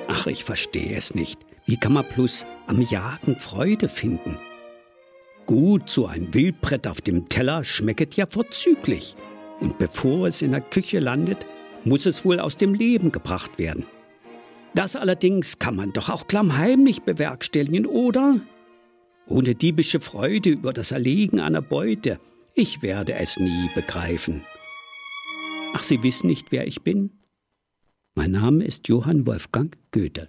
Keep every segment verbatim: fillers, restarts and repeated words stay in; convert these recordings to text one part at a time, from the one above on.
Ach, ich verstehe es nicht. Wie kann man bloß am Jagen Freude finden? Gut, so ein Wildbrett auf dem Teller schmecket ja vorzüglich. Und bevor es in der Küche landet, muss es wohl aus dem Leben gebracht werden. Das allerdings kann man doch auch klammheimlich bewerkstelligen, oder? Ohne diebische Freude über das Erlegen einer Beute. Ich werde es nie begreifen. Ach, Sie wissen nicht, wer ich bin? Mein Name ist Johann Wolfgang Goethe.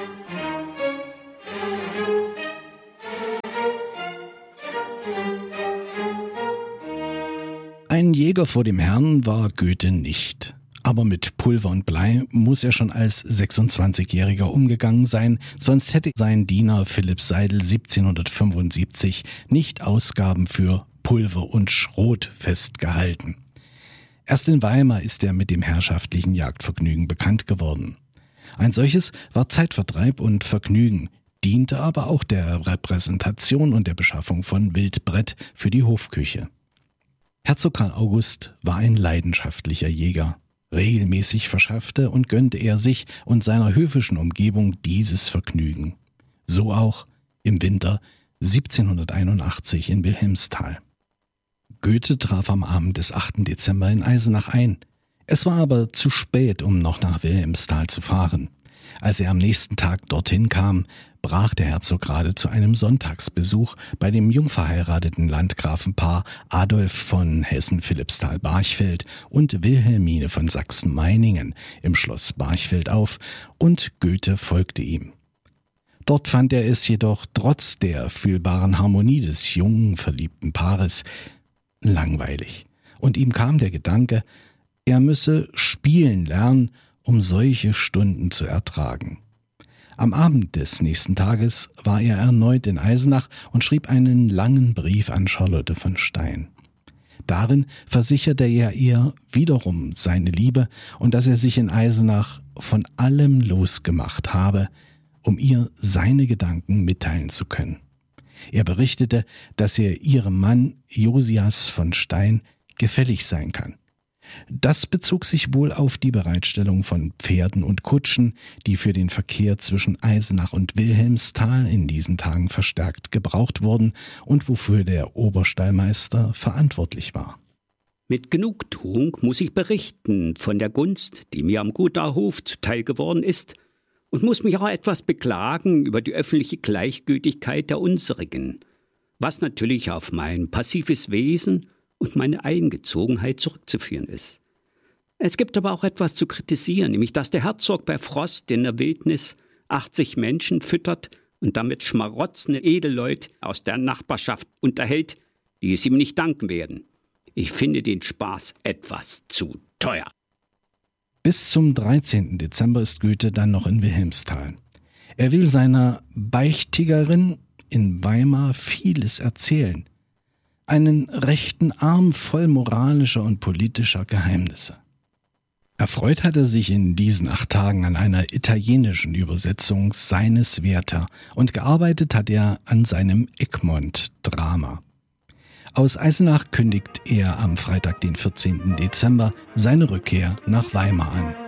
Ein Jäger vor dem Herrn war Goethe nicht. Aber mit Pulver und Blei muss er schon als sechsundzwanzigjähriger umgegangen sein, sonst hätte sein Diener Philipp Seidel siebzehnhundertfünfundsiebzig nicht Ausgaben für Pulver und Schrot festgehalten. Erst in Weimar ist er mit dem herrschaftlichen Jagdvergnügen bekannt geworden. Ein solches war Zeitvertreib und Vergnügen, diente aber auch der Repräsentation und der Beschaffung von Wildbrett für die Hofküche. Herzog Karl August war ein leidenschaftlicher Jäger. Regelmäßig verschaffte und gönnte er sich und seiner höfischen Umgebung dieses Vergnügen. So auch im Winter siebzehnhunderteinundachtzig in Wilhelmsthal. Goethe traf am Abend des achten Dezember in Eisenach ein. Es war aber zu spät, um noch nach Wilhelmsthal zu fahren. Als er am nächsten Tag dorthin kam, brach der Herzog gerade zu einem Sonntagsbesuch bei dem jung verheirateten Landgrafenpaar Adolf von Hessen-Philippsthal-Barchfeld und Wilhelmine von Sachsen-Meiningen im Schloss Barchfeld auf, und Goethe folgte ihm. Dort fand er es jedoch trotz der fühlbaren Harmonie des jungen, verliebten Paares langweilig, und ihm kam der Gedanke, er müsse spielen lernen, um solche Stunden zu ertragen. Am Abend des nächsten Tages war er erneut in Eisenach und schrieb einen langen Brief an Charlotte von Stein. Darin versicherte er ihr wiederum seine Liebe und dass er sich in Eisenach von allem losgemacht habe, um ihr seine Gedanken mitteilen zu können. Er berichtete, dass er ihrem Mann Josias von Stein gefällig sein kann. Das bezog sich wohl auf die Bereitstellung von Pferden und Kutschen, die für den Verkehr zwischen Eisenach und Wilhelmsthal in diesen Tagen verstärkt gebraucht wurden und wofür der Oberstallmeister verantwortlich war. Mit Genugtuung muss ich berichten von der Gunst, die mir am Gothaer Hof zuteil geworden ist, und muss mich auch etwas beklagen über die öffentliche Gleichgültigkeit der unsrigen, was natürlich auf mein passives Wesen und meine Eingezogenheit zurückzuführen ist. Es gibt aber auch etwas zu kritisieren, nämlich dass der Herzog bei Frost in der Wildnis achtzig Menschen füttert und damit schmarotzende Edelleute aus der Nachbarschaft unterhält, die es ihm nicht danken werden. Ich finde den Spaß etwas zu teuer. Bis zum dreizehnten Dezember ist Goethe dann noch in Wilhelmsthal. Er will seiner Beichtigerin in Weimar vieles erzählen. Einen rechten Arm voll moralischer und politischer Geheimnisse. Erfreut hat er sich in diesen acht Tagen an einer italienischen Übersetzung seines Werther und gearbeitet hat er an seinem Egmont-Drama. Aus Eisenach kündigt er am Freitag, den vierzehnten Dezember, seine Rückkehr nach Weimar an.